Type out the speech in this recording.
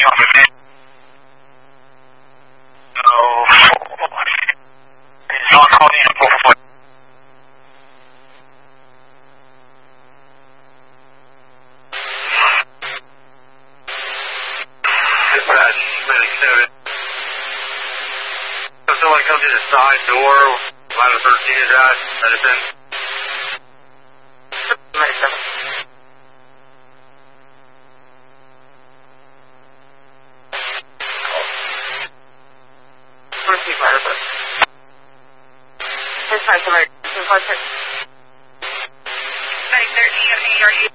you want me to? No. He's not calling you 444. Dispatch, medic noted. So someone come to the side door, ladder 13 is at, medicine. Medicine. Receive medicine. Dispatch, medicine. 930, are you?